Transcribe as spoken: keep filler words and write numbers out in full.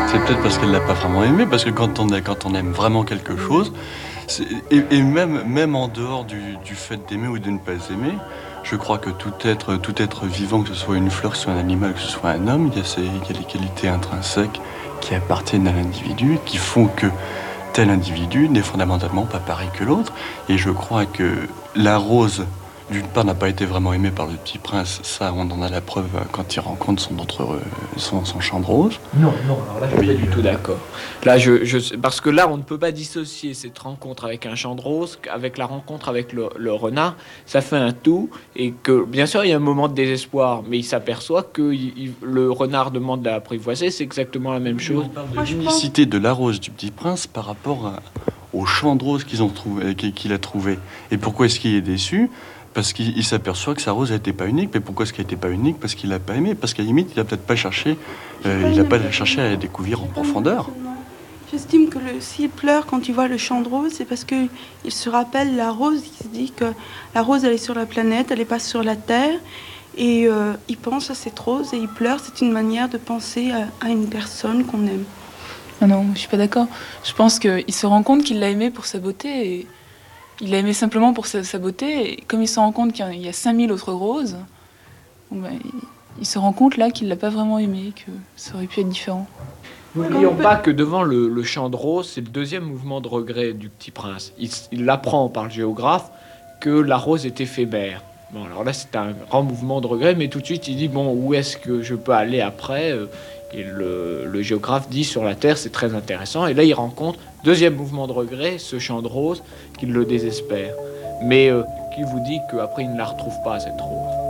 C'est peut-être parce qu'elle l'a pas vraiment aimé, parce que quand on, a, quand on aime vraiment quelque chose, et, et même, même en dehors du, du fait d'aimer ou de ne pas aimer, je crois que tout être, tout être vivant, que ce soit une fleur, que ce soit un animal, que ce soit un homme, il y a, ces, il y a les qualités intrinsèques qui appartiennent à l'individu, qui font que tel individu n'est fondamentalement pas pareil que l'autre. Et je crois que la rose, d'une part, n'a pas été vraiment aimée par le Petit Prince. Ça, on en a la preuve quand il rencontre son, autre, son, son champ de rose. Non, non, alors là, je suis Oui, pas du tout d'accord. Là, je, je, parce que là, on ne peut pas dissocier cette rencontre avec un champ de rose avec la rencontre avec le, le renard. Ça fait un tout. Et que, bien sûr, il y a un moment de désespoir, mais il s'aperçoit que il, il, le renard demande à l'apprivoiser. C'est exactement la même chose. On parle de l'unicité de la rose du Petit Prince par rapport à, au champ de rose qu'ils ont trouvé, qu'il a trouvé. Et pourquoi est-ce qu'il est déçu ? Parce qu'il s'aperçoit que sa rose n'était pas unique. Mais pourquoi est-ce qu'elle n'était pas unique ? Parce qu'il l'a pas aimée. Parce qu'à la limite, il n'a peut-être pas cherché, euh, il n'a pas cherché à la découvrir en profondeur. J'estime que le, s'il pleure quand il voit le champ de rose, c'est parce qu'il se rappelle la rose. Il se dit que la rose, elle est sur la planète, elle n'est pas sur la terre. Et euh, il pense à cette rose et il pleure. C'est une manière de penser à, à une personne qu'on aime. Ah non, je suis pas d'accord. Je pense qu'il se rend compte qu'il l'a aimée pour sa beauté. Et il l'a aimée simplement pour sa, sa beauté. Et comme il se rend compte qu'il y a cinq mille autres roses, bon ben, il, il se rend compte là qu'il l'a pas vraiment aimée, que ça aurait pu être différent. N'oublions pas que devant le, le champ de rose, c'est le deuxième mouvement de regret du Petit Prince. Il, il apprend par le géographe que la rose est éphémère. Bon, alors là, c'est un grand mouvement de regret, mais tout de suite, il dit, bon, où est-ce que je peux aller après ? Et le, le géographe dit, sur la Terre, c'est très intéressant. Et là, il rencontre, deuxième mouvement de regret, ce champ de rose qui le désespère. Mais euh, qui vous dit qu'après, il ne la retrouve pas, cette rose.